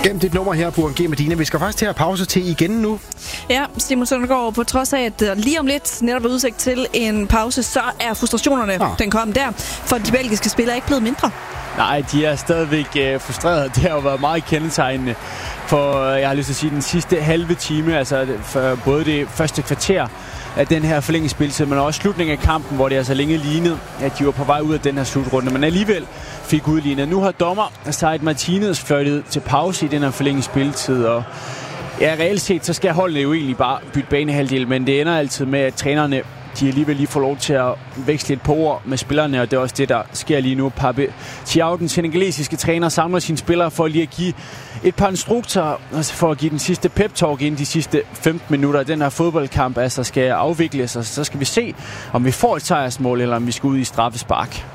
gennem dit nummer her på UNG Medina. Vi skal faktisk til at pause til igen nu. Ja, Simon Søndergaard, på trods af, at lige om lidt netop er udsigt til en pause, så er frustrationerne, den kom der, for de belgiske spillere ikke blevet mindre. Nej, de er stadigvæk frustrerede. Det har jo været meget kendetegnende for, jeg har lyst til at sige, den sidste halve time, altså for både det første kvarter af den her forlængelsespilletid, men også slutningen af kampen, hvor det altså længe lignede, at de var på vej ud af den her slutrunde, men alligevel fik udlignet. Nu har dommer Said Martinez fløjtet til pause i den her forlængelsespilletid, og ja, reelt set, så skal holdene jo egentlig bare bytte banehalvdel, men det ender altid med, at trænerne de alligevel lige får lov til at veksle lidt på ord med spillerne, og det er også det, der sker lige nu. Pape Thiaw, den senegalesiske træner, samler sine spillere for lige at give et par instruktorer, altså for at give den sidste pep-talk inden de sidste 15 minutter af den her fodboldkamp, altså skal afvikles, og så skal vi se, om vi får et sejrsmål, eller om vi skal ud i straffespark.